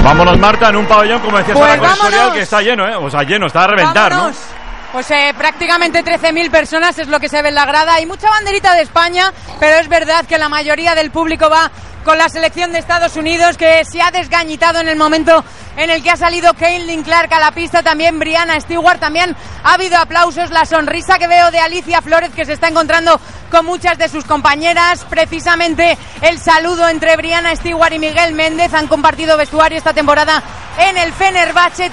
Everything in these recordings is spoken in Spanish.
Vámonos, Marta, en un pabellón, como decías, pues ahora, Escorial, que está lleno, o sea, lleno, está a reventar, vámonos. ¿No? Pues prácticamente 13.000 personas es lo que se ve en la grada. Hay mucha banderita de España, pero es verdad que la mayoría del público va con la selección de Estados Unidos, que se ha desgañitado en el momento en el que ha salido Caitlin Clark a la pista, también Brianna Stewart, también ha habido aplausos, la sonrisa que veo de Alicia Flórez, que se está encontrando con muchas de sus compañeras, precisamente el saludo entre Brianna Stewart y Miguel Méndez, han compartido vestuario esta temporada en el Fenerbahce,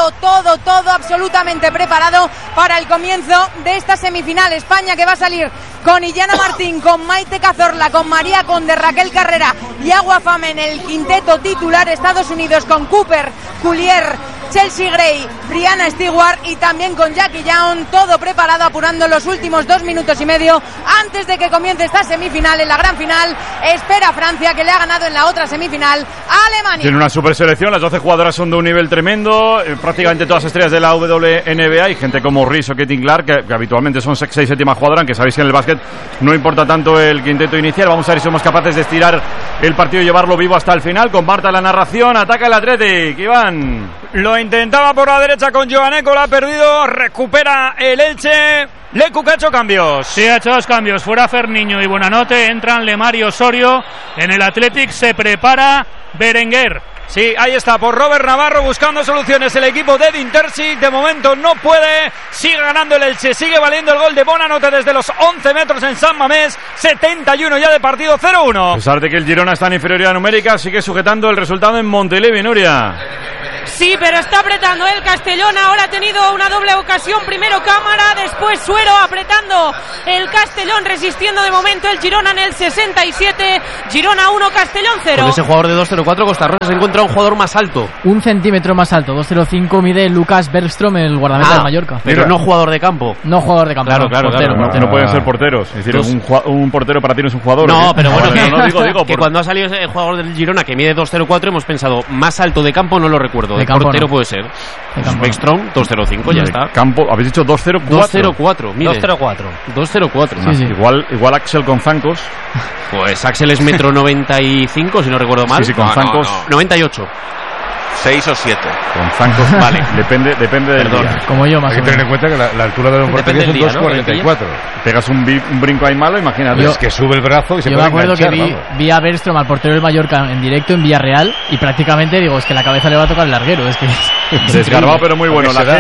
todo absolutamente preparado para el comienzo de esta semifinal. España que va a salir con Illana Martín, con Maite Cazorla, con María Conde, Raquel Carrera y Agua Fame en el quinteto titular. Estados Unidos con Cooper, Coulier, Chelsea Gray, Brianna Stewart y también con Jackie Young, todo preparado, apurando los últimos 2 minutos y medio antes de que comience esta semifinal. En la gran final espera Francia, que le ha ganado en la otra semifinal a Alemania. Tiene una super selección, las 12 jugadoras son de un nivel tremendo, prácticamente todas estrellas de la WNBA y gente como Reese o Caitlin Clark, que habitualmente son 6 séptimas jugadoras, aunque sabéis que en el básquet no importa tanto el quinteto inicial. Vamos a ver si somos capaces de estirar el partido y llevarlo vivo hasta el final. Con Marta la narración, ataca el Athletic, Iván. Lo intentaba por la derecha con Joaneco, la ha perdido, recupera el Elche. Lecu, que ha hecho cambios. Sí, ha hecho 2 cambios. Fuera Ferniño y Buenanote, entran Lemar y Osorio. En el Athletic se prepara Berenguer. Sí, ahí está, por Robert Navarro buscando soluciones el equipo de Edin Terzic. De momento no puede, sigue ganando el Elche, sigue valiendo el gol de Buenanote desde los 11 metros en San Mamés. 71 ya de partido, 0-1. A pesar de que el Girona está en inferioridad numérica, sigue sujetando el resultado en Montelevi, Nuria. Sí, pero está apretando el Castellón. Ahora ha tenido una doble ocasión. Primero Cámara, después Suero apretando el Castellón, resistiendo de momento el Girona en el 67. Girona 1, Castellón 0. Con ese jugador de 2.04, Costa Rosa se encuentra un jugador más alto. 1 centímetro más alto, 2.05 mide Lucas Bergström, el guardameta del Mallorca. Pero no jugador de campo. No jugador de campo. Claro, portero. No pueden ser porteros. Es decir, un portero para ti no es un jugador. No, pero bueno, digo que cuando ha salido el jugador del Girona que mide 2.04 hemos pensado, más alto de campo no lo recuerdo. De portero puede ser. Bergström, 2.05, ya está. Campo, habéis dicho 2.04. 2.04, mire. 2.04. Sí. Igual Axel con zancos. Pues Axel es 1,95 m, si no recuerdo mal. Sí, con zancos. 98. 6 o 7. Con zancos, vale. Depende del día. Como yo, más o menos. Hay que tener en cuenta que la altura de un portería son 2,44. Pegas un brinco ahí malo, imagínate. Es que sube el brazo y se puede enganchar. Yo me acuerdo que vi a Bergström, al portero del Mallorca, en directo en Villarreal, y prácticamente digo, es que la cabeza le va a tocar el larguero. Es que desgarbado, pero muy bueno. La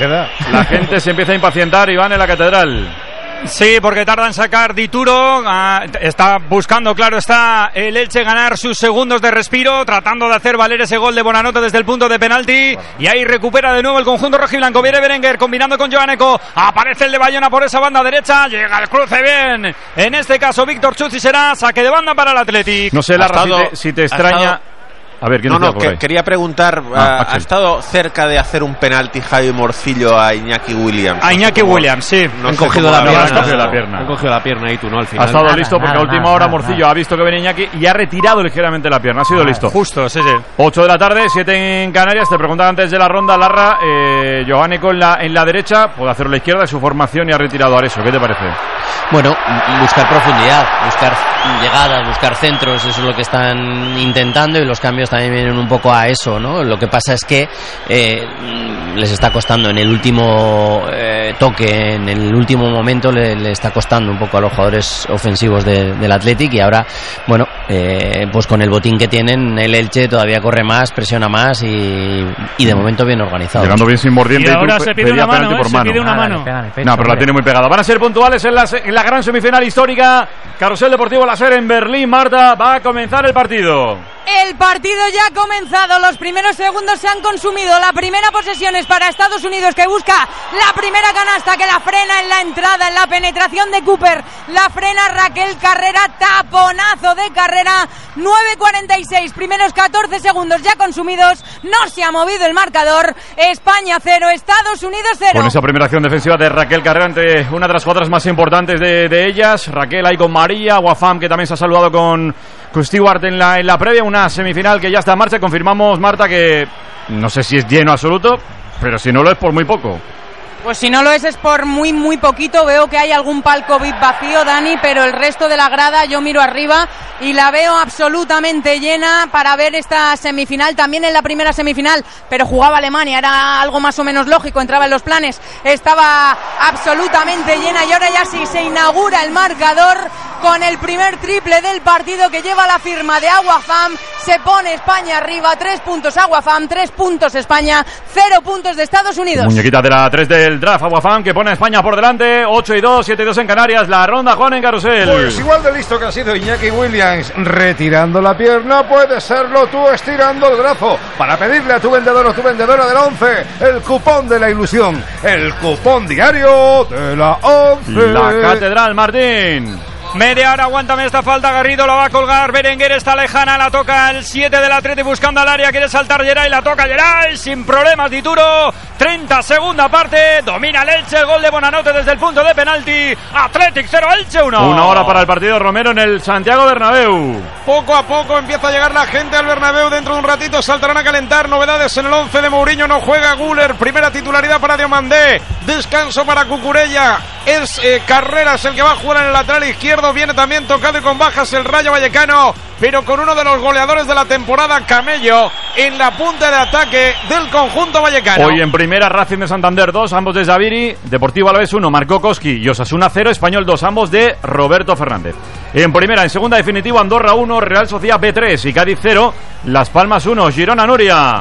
gente se empieza a impacientar, Iván, en la catedral. Sí, porque tarda en sacar Dituro. Está buscando, claro está, el Elche ganar sus segundos de respiro, tratando de hacer valer ese gol de Buenanote desde el punto de penalti. Y ahí recupera de nuevo el conjunto rojiblanco. Viene Berenguer combinando con Joaneco. Aparece el de Bayona por esa banda derecha. Llega el cruce bien. En este caso, Víctor Chuzzi, será saque de banda para el Athletic. No sé, Larra, si te extraña. A ver, quería preguntar, ¿ha estado cerca de hacer un penalti Javi Morcillo a Iñaki Williams? A Iñaki Williams, sí. Han cogido la pierna. Han cogido la pierna y tú, ¿no? Al final. Ha estado listo porque a última hora Morcillo ha visto que venía Iñaki y ha retirado ligeramente la pierna. Ha sido listo. Justo, sí. 8 de la tarde, 7 en Canarias. Te preguntan antes de la ronda, Larra, Joaneco en la derecha, puede hacerlo a la izquierda de su formación y ha retirado a Areso. ¿Qué te parece? Bueno, buscar profundidad, buscar llegadas, buscar centros, eso es lo que están intentando, y los cambios también vienen un poco a eso, ¿no? Lo que pasa es que les está costando en el último toque, en el último momento le está costando un poco a los jugadores ofensivos del Athletic, y ahora, bueno, pues con el botín que tienen, el Elche todavía corre más, presiona más y de momento bien organizado. Llegando bien sin mordiente. Y ahora se pide una mano, se pide una mano. No, pero la tiene muy pegada. Van a ser puntuales en la gran semifinal histórica. Carrusel Deportivo Láser en Berlín. Marta, va a comenzar el partido. El partido ya ha comenzado, los primeros segundos se han consumido, la primera posesión es para Estados Unidos, que busca la primera canasta, que la frena en la entrada, en la penetración de Cooper, la frena Raquel Carrera, taponazo de Carrera, 9:46, primeros 14 segundos ya consumidos, no se ha movido el marcador, España 0, Estados Unidos 0. Con esa primera acción defensiva de Raquel Carrera ante una de las jugadoras más importantes de ellas, Raquel ahí con María, Wafam, que también se ha saludado con Stewart en la previa, una semifinal que ya está en marcha. Confirmamos, Marta, que no sé si es lleno absoluto, pero si no lo es por muy poco. Pues si no lo es por muy, muy poquito. Veo que hay algún palco VIP vacío, Dani, pero el resto de la grada yo miro arriba y la veo absolutamente llena para ver esta semifinal. También en la primera semifinal, pero jugaba Alemania, era algo más o menos lógico, entraba en los planes, estaba absolutamente llena y ahora ya sí se inaugura el marcador con el primer triple del partido que lleva la firma de Aguafam. Se pone España arriba, 3 puntos Aguafam, 3 puntos España, 0 puntos de Estados Unidos. Muñequita de la 3 del draft, Aguafam, que pone a España por delante, 8-2, 7-2 en Canarias, la ronda, Juan, en Carrusel. Pues igual de listo que ha sido Iñaki Williams retirando la pierna, puedes serlo tú estirando el brazo para pedirle a tu vendedor o tu vendedora del 11 el cupón de la ilusión, el cupón diario de la 11. La Catedral, Martín. Media hora, aguántame esta falta, Garrido la va a colgar, Berenguer está lejana, la toca el 7 del Atleti buscando al área, quiere saltar Geray, la toca Geray, sin problemas Dituro, 30 segunda parte, domina el Elche, el gol de Bonanote desde el punto de penalti, Athletic 0, Elche 1. Una hora para el partido, Romero, en el Santiago Bernabéu. Poco a poco empieza a llegar la gente al Bernabéu, dentro de un ratito saltarán a calentar, novedades en el 11 de Mourinho, no juega Güler, primera titularidad para Diomandé, descanso para Cucurella, es Carreras el que va a jugar en el lateral izquierdo, viene también tocado y con bajas el Rayo Vallecano, pero con uno de los goleadores de la temporada, Camello, en la punta de ataque del conjunto vallecano. Hoy en primera, Racing de Santander 2, ambos de Xaviri, Deportivo Alavés 1, Marcó Koski y Osasuna 0, Español 2, ambos de Roberto Fernández. En primera, en segunda definitivo, Andorra 1, Real Sociedad B3 y Cádiz 0, Las Palmas 1, Girona Nuria.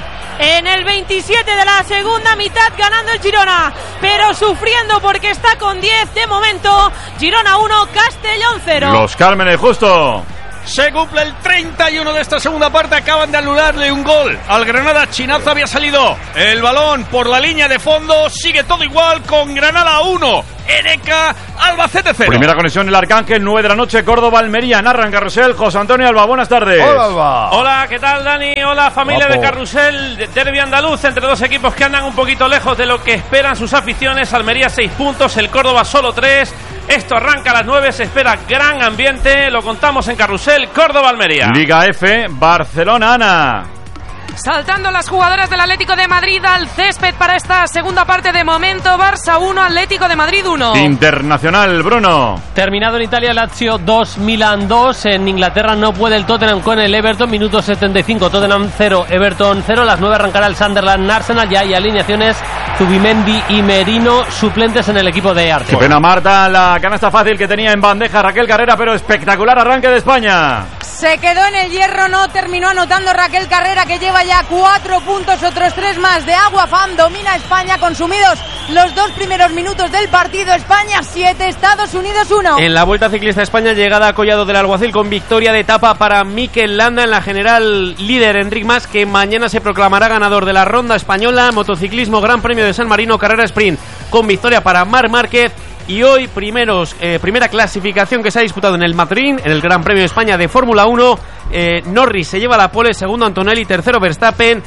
En el 27 de la segunda mitad ganando el Girona, pero sufriendo porque está con 10 de momento. Girona 1, Castellón 0. Los Cármenes, justo. Se cumple el 31 de esta segunda parte. Acaban de anularle un gol al Granada. Chinazo, había salido el balón por la línea de fondo. Sigue todo igual con Granada 1, Ereca, Albacete 0. Primera conexión el Arcángel, 9 de la noche, Córdoba, Almería, narra en Carrusel, José Antonio Alba, buenas tardes. Hola, Alba. Hola, ¿qué tal, Dani? Hola, familia Guapo. de Carrusel, derbi andaluz entre dos equipos que andan un poquito lejos de lo que esperan sus aficiones. Almería 6 puntos, el Córdoba solo 3. Esto arranca a las 9, se espera gran ambiente, lo contamos en Carrusel, Córdoba-Almería. Liga F, Barcelona, Ana. Saltando las jugadoras del Atlético de Madrid al césped para esta segunda parte. De momento, Barça 1, Atlético de Madrid 1. Internacional, Bruno. Terminado en Italia, Lazio 2, Milan 2. En Inglaterra no puede el Tottenham con el Everton, minuto 75, Tottenham 0, Everton 0. Las 9 arrancará el Sunderland, Arsenal. Ya hay alineaciones, Zubimendi y Merino, suplentes en el equipo de Arte. Qué pena, Marta, la canasta fácil que tenía en bandeja Raquel Carrera, pero espectacular arranque de España. Se quedó en el hierro, no terminó anotando Raquel Carrera, que lleva ya 4 puntos, otros 3 más de Aguafam. Domina España, consumidos los 2 primeros minutos del partido. España 7, Estados Unidos 1. En la Vuelta Ciclista España, llegada a Collado del Alguacil con victoria de etapa para Mikel Landa. En la general, líder Enric Mas, que mañana se proclamará ganador de la Ronda Española. Motociclismo, Gran Premio de San Marino, carrera sprint con victoria para Marc Márquez. Y hoy primera clasificación que se ha disputado en el Madrid, en el Gran Premio de España de Fórmula 1. Norris se lleva la pole, segundo Antonelli, tercero Verstappen,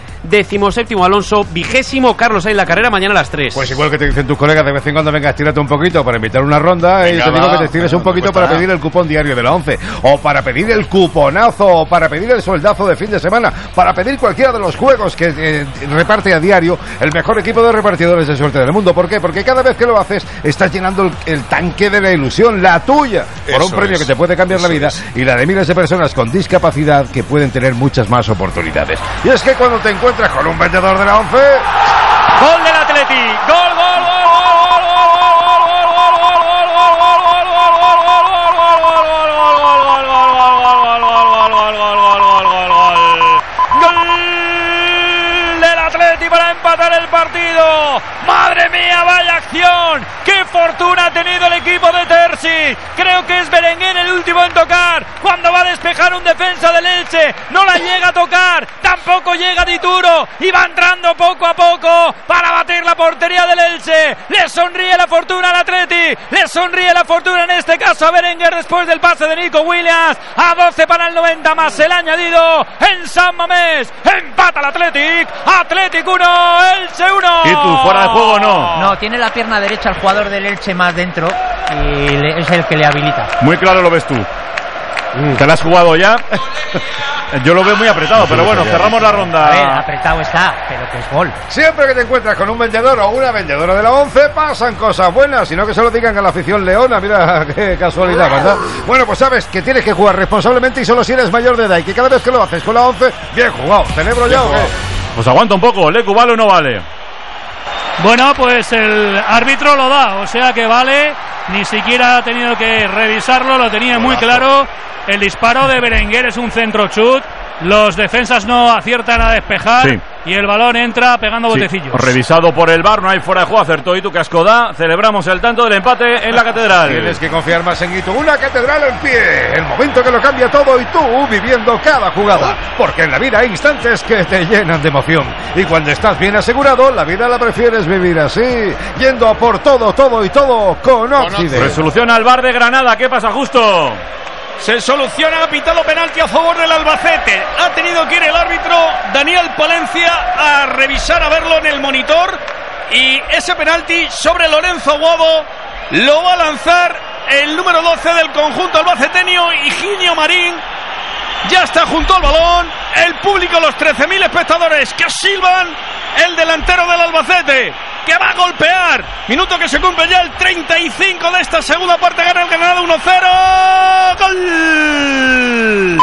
17º Alonso, 20º Carlos Sainz. La carrera mañana a las 3. Pues igual que te dicen tus colegas de vez en cuando, venga, estírate un poquito para invitar una ronda. Venga, y te digo que te estires un poquito para pedir el cupón diario de la 11, o para pedir el cuponazo, o para pedir el sueldazo de fin de semana, para pedir cualquiera de los juegos que reparte a diario el mejor equipo de repartidores de suerte del mundo. ¿Por qué? Porque cada vez que lo haces estás llenando el tanque de la ilusión, la tuya, por un premio que te puede cambiar la vida y la de miles de personas con discapacidad que pueden tener muchas más oportunidades. Y es que cuando te encuentras con un vendedor de la 11... Gol del Atleti, gol, gol, gol, gol, para empatar el partido. ¡Madre mía, vaya acción! ¡Qué fortuna ha tenido el equipo de Terzi! Creo que es Berenguer el último en tocar, cuando va a despejar un defensa del Elche. No la llega a tocar, tampoco llega Dituro, y va entrando poco a poco para batir la portería del Elche. Le sonríe la fortuna al Atleti, le sonríe la fortuna en este caso a Berenguer después del pase de Nico Williams. A 12 para el 90 más el añadido en San Mamés. Empata el Athletic 1, Elche 1. ¿Y tú, fuera de juego o no? No, tiene la pierna derecha el jugador del Elche más dentro y es el que le habilita. Muy claro lo ves tú. que la has jugado ya. Yo lo veo muy apretado, pero bueno, cerramos la ronda. A ver, apretado está, pero que es gol. Siempre que te encuentras con un vendedor o una vendedora de la 11, pasan cosas buenas, sino que se lo digan a la afición leona. Mira qué casualidad, ¿verdad? Bueno, pues sabes que tienes que jugar responsablemente y solo si eres mayor de edad, y que cada vez que lo haces con la 11, bien jugado. ¿Celebro ya o qué? Pues aguanta un poco, Lecu, ¿vale o no vale? Bueno, pues el árbitro lo da, o sea que vale, ni siquiera ha tenido que revisarlo, lo tenía muy claro. El disparo de Berenguer es un centro chut, los defensas no aciertan a despejar, sí, y el balón entra pegando botecillos. Revisado por el VAR, no hay fuera de juego, acertó Itu Cascodá. Celebramos el tanto del empate en la Catedral. Tienes que confiar más en Itu, una Catedral en pie, el momento que lo cambia todo, y tú viviendo cada jugada, porque en la vida hay instantes que te llenan de emoción, y cuando estás bien asegurado, la vida la prefieres vivir así, yendo a por todo, todo y todo con Oxide. Resolución al VAR de Granada, ¿qué pasa, Justo? Se soluciona, ha pitado penalti a favor del Albacete. Ha tenido que ir el árbitro Daniel Palencia a revisar, a verlo en el monitor. Y ese penalti sobre Lorenzo Guado lo va a lanzar el número 12 del conjunto albaceteño, Higinio Marín. Ya está junto al balón. El público, los 13.000 espectadores que silban. El delantero del Albacete, que va a golpear. Minuto que se cumple ya, el 35 de esta segunda parte. Gana el Granada 1-0. ¡Gol!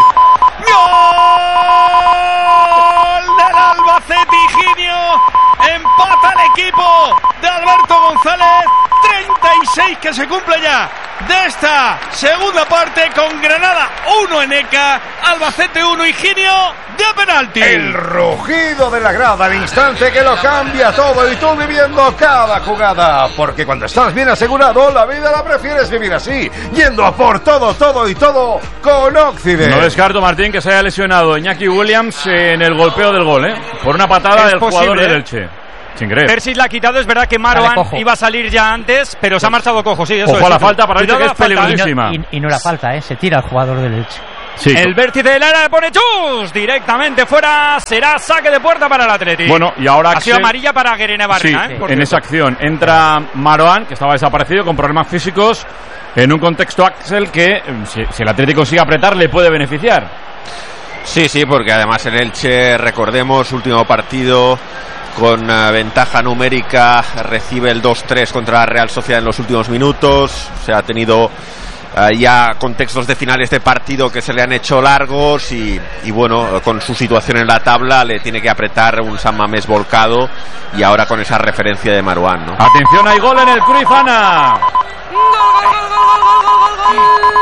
¡Gol del Albacete! Higinio empata el equipo de Alberto González. 36 que se cumple ya de esta segunda parte, con Granada 1 en ECA, Albacete 1, Higinio de penalti. El rugido de la grada, el instante que lo cambia todo, y tú viviendo cada jugada, porque cuando estás bien asegurado, la vida la prefieres vivir así, yendo a por todo, todo y todo con Oxide. No descarto, Martín, que se haya lesionado Iñaki Williams en el golpeo del gol, por una patada del jugador del Elche. Sin creer. Persis la ha quitado, es verdad que Marouane iba a salir ya antes, pero se ha marchado cojo, sí, eso. Ojo a la falta para Elche, que es peligrosísima. Y no era falta, se tira el jugador del Elche. Sí. El vértice del área le pone chus directamente fuera, será saque de puerta para el Atlético. Bueno, y ahora ha sido amarilla para Guerene Barrena, sí, en esa acción entra Marouane, que estaba desaparecido con problemas físicos, en un contexto, Axel, que si el Atlético consigue apretar le puede beneficiar. Sí, porque además en Elche, recordemos, último partido con ventaja numérica, recibe el 2-3 contra la Real Sociedad en los últimos minutos. Se ha tenido ya contextos de finales de partido que se le han hecho largos, y bueno, con su situación en la tabla le tiene que apretar un San Mamés volcado, y ahora con esa referencia de Marouane, ¿no? Atención, hay gol en el Cruyff, Ana. Gol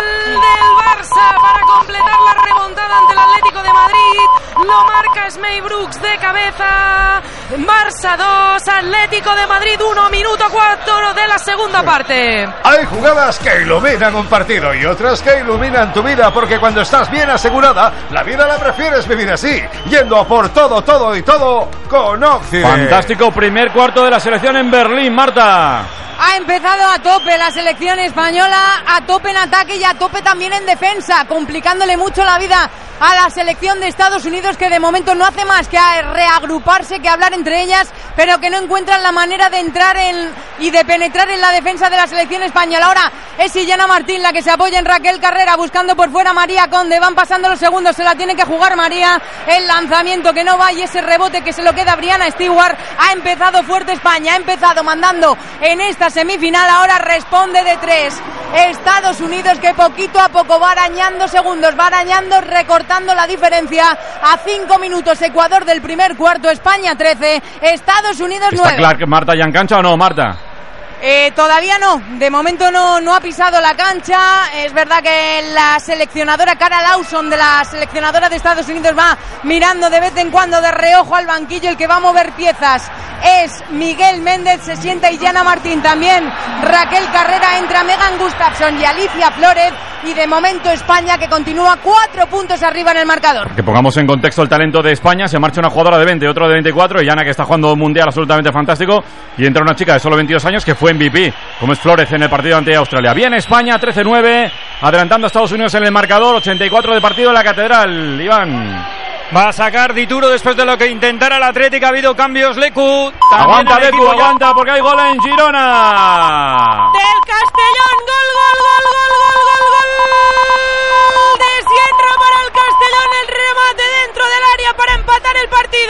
del Barça para completar la remontada ante el Atlético de Madrid. Lo marca Smey Brooks de cabeza. Barça 2, Atlético de Madrid 1, minuto 4 de la segunda parte. Hay jugadas que iluminan un partido y otras que iluminan tu vida, porque cuando estás bien asegurada, la vida la prefieres vivir así, yendo a por todo, todo y todo con Oxide. Fantástico primer cuarto de la selección en Berlín, Marta. Ha empezado a tope la selección española, a tope en ataque y a tope también en defensa, complicándole mucho la vida a la selección de Estados Unidos, que de momento no hace más que reagruparse, que hablar entre ellas, pero que no encuentran la manera de entrar y de penetrar en la defensa de la selección española. Ahora es Illana Martín la que se apoya en Raquel Carrera, buscando por fuera María Conde. Van pasando los segundos, se la tiene que jugar María. El lanzamiento que no va y ese rebote que se lo queda a Brianna Stewart. Ha empezado fuerte España, ha empezado mandando en esta semifinal, ahora responde de 3. Estados Unidos, que poquito a poco va arañando segundos, va arañando, recortando la diferencia a 5 minutos. Ecuador del primer cuarto, España 13, Estados Unidos 9. ¿Está claro que Marta ya en cancha o no, Marta? Todavía no, de momento no ha pisado la cancha. Es verdad que la seleccionadora Cara Lawson, de la seleccionadora de Estados Unidos, va mirando de vez en cuando de reojo al banquillo. El que va a mover piezas es Miguel Méndez, se sienta Illana Martín también, Raquel Carrera, entra Megan Gustafson y Alicia Flores, y de momento España, que continúa 4 puntos arriba en el marcador. Que pongamos en contexto el talento de España: se marcha una jugadora de 20, otro de 24, Illana, que está jugando un mundial absolutamente fantástico, y entra una chica de solo 22 años que fue MVP, como es Flores, en el partido ante Australia. Bien España, 13-9, adelantando a Estados Unidos en el marcador, 84 de partido en la Catedral. Iván. Va a sacar Dituro después de lo que intentara el Atlético. Ha habido cambios. Lecu. Aguanta Lecu, aguanta, porque hay gol en Girona. Del Castellón, gol de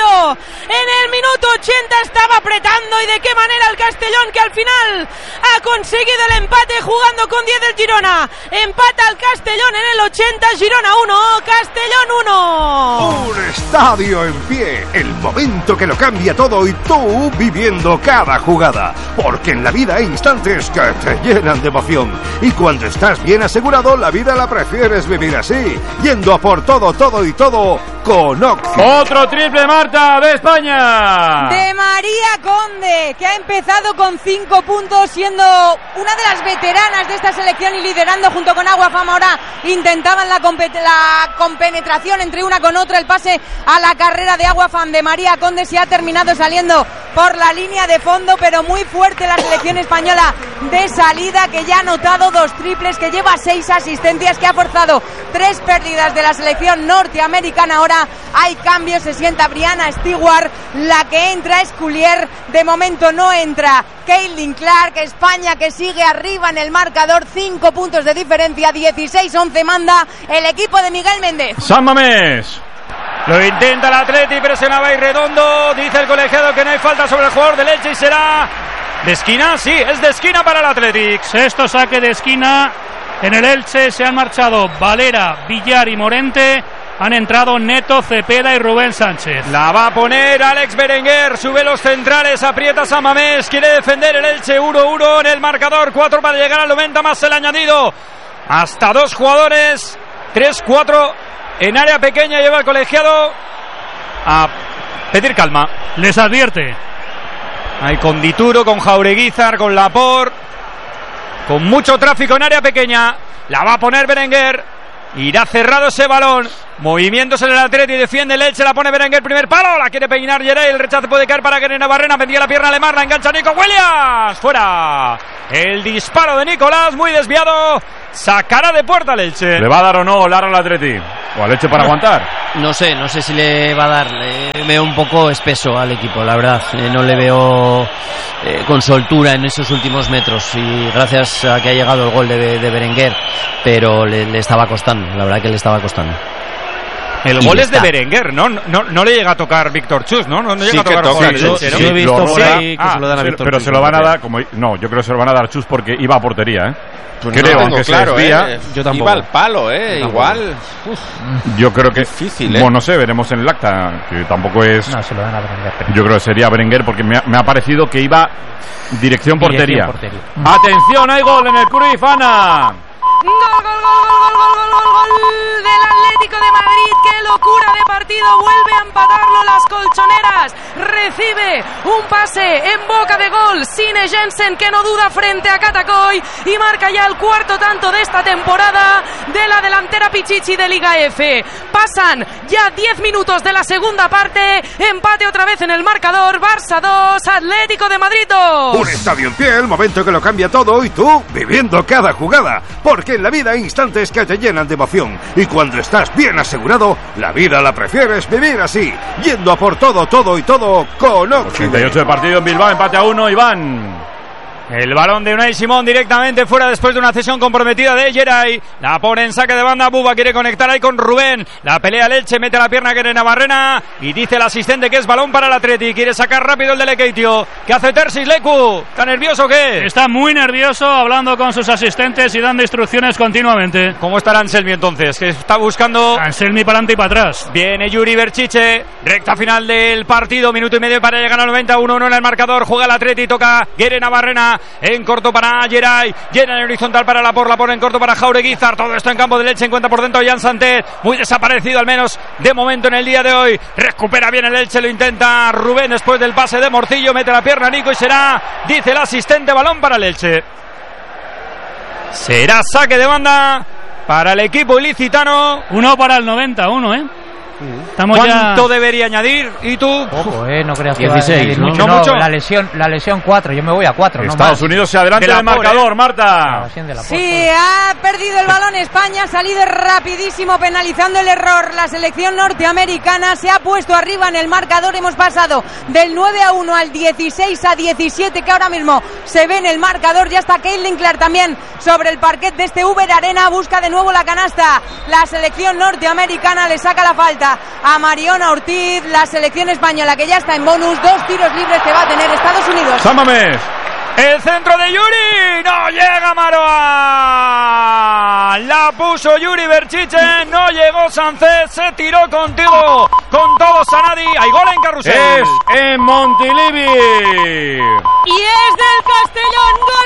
Castelló. En el minuto 80 estaba apretando, y de qué manera el Castellón, que al final ha conseguido el empate jugando con 10 del Girona. Empata al Castellón en el 80, Girona 1, Castellón 1. Un estadio en pie, el momento que lo cambia todo y tú viviendo cada jugada. Porque en la vida hay instantes que te llenan de emoción. Y cuando estás bien asegurado, la vida la prefieres vivir así, yendo a por todo, todo y todo con Oxy. Otro triple, Marta, de España. De María Conde, que ha empezado con 5 puntos, siendo una de las veteranas de esta selección y liderando junto con Agua Fama. Ahora intentaban la compenetración entre una con otra, el pase a la carrera de Agua Fama de María Conde. Se ha terminado saliendo por la línea de fondo, pero muy fuerte la selección española de salida, que ya ha anotado 2 triples, que lleva 6 asistencias, que ha forzado 3 pérdidas de la selección norteamericana. Ahora hay cambios, se sienta Brianna Stewart, la que entra es Collier, de momento no entra Caitlin Clark. España que sigue arriba en el marcador, 5 puntos de diferencia, 16-11 manda el equipo de Miguel Méndez. San Mamés. Lo intenta el Atleti, presionaba y redondo. Dice el colegiado que no hay falta sobre el jugador del Elche y será de esquina. Sí, es de esquina para el Athletic. Sexto saque de esquina en el Elche. Se han marchado Valera, Villar y Morente. Han entrado Neto, Cepeda y Rubén Sánchez. La va a poner Alex Berenguer. Sube los centrales, aprieta San Mamés. Quiere defender el Elche, 1-1 en el marcador. 4 para llegar al 90 más el añadido. Hasta 2 jugadores. 3-4 en área pequeña. Lleva el colegiado a pedir calma. Les advierte. Ahí con Dituro, con Jaureguizar, con Laporte, con mucho tráfico en área pequeña. La va a poner Berenguer. Irá cerrado ese balón. Movimientos en el Atleti, defiende el Elche, la pone Berenguer, primer palo, la quiere peinar Yeray, el rechazo puede caer para Guerrero Barrena, pendía la pierna Lemar, la engancha Nico Williams, fuera. El disparo de Nicolás, muy desviado, sacará de puerta el Elche. ¿Le va a dar o no Lara al Atleti? ¿O al Elche para aguantar? No sé si le va a dar. Veo un poco espeso al equipo, la verdad. No le veo con soltura en esos últimos metros, y gracias a que ha llegado el gol de Berenguer, pero le estaba costando, la verdad que le estaba costando. El gol es de Berenguer, no le llega a tocar Víctor Chus, ¿no? No llega a tocar yo he visto por ahí que se lo dan a Víctor pero Chus, se lo van a dar, no, yo creo que se lo van a dar Chus porque iba a portería, ¿eh? Pues creo, no aunque claro, se desvía, yo tampoco. Iba al palo, igual. Yo creo que difícil, bueno, no sé, veremos en el acta, que tampoco es. No, se lo dan a Berenguer. Yo creo que sería Berenguer porque me ha parecido que iba dirección portería. Atención, hay gol en el Cruyff, Ana. Gol del Atlético de Madrid. Qué locura de partido, vuelve a empatarlo las colchoneras. Recibe un pase en boca de gol Sine Jensen, que no duda frente a Catacoy, y marca ya el 4º tanto de esta temporada de la delantera Pichichi de Liga F. Pasan ya 10 minutos de la segunda parte, empate otra vez en el marcador, Barça 2, Atlético de Madrid 2. Un estadio en pie, el momento que lo cambia todo y tú viviendo cada jugada, porque en la vida hay instantes que te llenan de emoción, y cuando estás bien asegurado, la vida la prefieres vivir así, yendo a por todo, todo y todo con Oxy. 88 de partido en Bilbao, empate a 1, Iván. El balón de Unai Simón directamente fuera después de una cesión comprometida de Yeray. La pone en saque de banda. Buba quiere conectar ahí con Rubén. La pelea Elche, mete la pierna que Navarrena y dice el asistente que es balón para el Atleti. Quiere sacar rápido el de Lekeitio. ¿Qué hace Tersis Leku? ¿Está nervioso o qué? Está muy nervioso, hablando con sus asistentes y dando instrucciones continuamente. ¿Cómo estará Anselmi entonces? Que está buscando... Anselmi para adelante y para atrás. Viene Yuri Berchiche. Recta final del partido. Minuto y medio para llegar al 90. 1-1 en el marcador. Juega el Atleti. Toca Guerrero Navarrena. En corto para Yeray, llena en horizontal para la pone en corto para Jaureguizar. Todo esto en campo de Elche, encuentra por dentro Jan Santé, muy desaparecido al menos de momento en el día de hoy. Recupera bien el Elche, lo intenta Rubén después del pase de Morcillo, mete la pierna Nico y será, dice el asistente, balón para el Elche. Será saque de banda para el equipo ilicitano. 1 para el 91, ¿eh? ¿Cuánto debería añadir? ¿Y tú? Poco, no creas que 16, va a mucho. ¿No mucho? La lesión 4, yo me voy a 4. Estados Unidos se adelanta del marcador, Marta. Sí, ha perdido el balón España, ha salido rapidísimo penalizando el error. La selección norteamericana se ha puesto arriba en el marcador. Hemos pasado del 9-1 al 16-17, que ahora mismo se ve en el marcador. Ya está Caitlin Clark también sobre el parquet de este Uber Arena. Busca de nuevo la canasta. La selección norteamericana le saca la falta a Mariona Ortiz, la selección española que ya está en bonus, 2 tiros libres que va a tener Estados Unidos. San Mamés. El centro de Yuri, no llega Maroa, la puso Yuri Berchiche, no llegó Sánchez, se tiró contigo, con todo Sanadi, hay gol en Carrusel. Es en Montilivi. Y es del Castellón, gol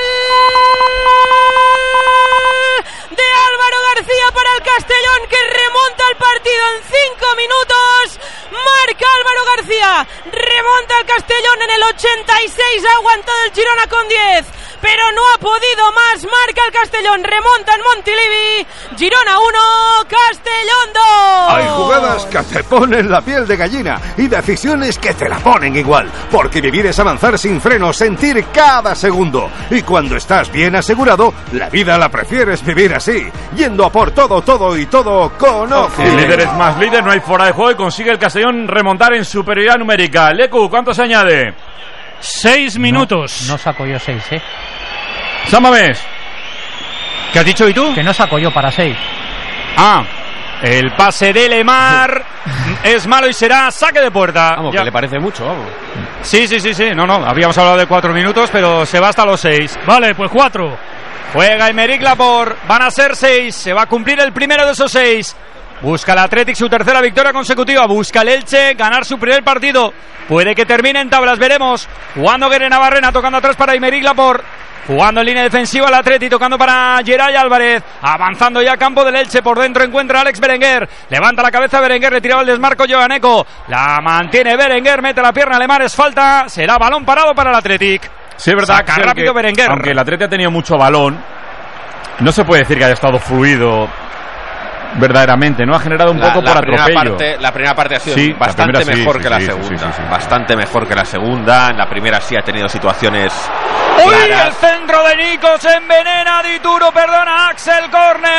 de Álvaro García para el Castellón, que remonta el partido en 5 minutos. Marca Álvaro García, remonta el Castellón en el 86, ha aguantado el Girona con 10, pero no ha podido más. Marca el Castellón, remonta en Montilivi. Girona 1, Castellón 2. Hay jugadas que te ponen la piel de gallina y decisiones que te la ponen igual, porque vivir es avanzar sin freno, sentir cada segundo, y cuando estás bien asegurado, la vida la prefieres vivir así, yendo a por todo, todo y todo con Ofi. El líder es más líder, no hay fuera de juego y consigue el Castellón remontar en superioridad numérica. Lecu, ¿cuánto se añade? 6 minutos. No saco yo 6, San Mamés. ¿Qué has dicho y tú? Que no saco yo para 6. Ah, el pase de Lemar es malo y será saque de puerta. Vamos, ya. que le parece mucho, vamos. Sí, no, habíamos hablado de 4 minutos, pero se va hasta los 6. Vale, pues 4. Juega Aymeric Laporte, van a ser 6, se va a cumplir el primero de esos 6. Busca el Athletic su tercera victoria consecutiva, busca el Elche ganar su primer partido. Puede que termine en tablas, veremos. Jugando Guerre Navarrena, tocando atrás para Aymeric Laporte. Jugando en línea defensiva el Atleti, tocando para Geray Álvarez, avanzando ya a campo del Elche, por dentro encuentra a Alex Berenguer, levanta la cabeza Berenguer, le tiraba el desmarco Joaneco, la mantiene Berenguer, mete la pierna Lemar, es falta, será balón parado para el Athletic. Sí, es verdad. Saca rápido Berenguer. Aunque el Atleti ha tenido mucho balón, no se puede decir que haya estado fluido verdaderamente, ¿no? Ha generado un poco por atropello. La primera parte ha sido bastante mejor que la segunda. Bastante mejor que la segunda. En la primera sí ha tenido situaciones claras. ¡Uy! El centro de Nico se envenena, Dituro, perdona, Axel,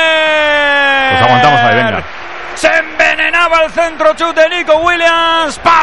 córner. Pues aguantamos ahí, venga. Se envenenaba el centro chute de Nico Williams.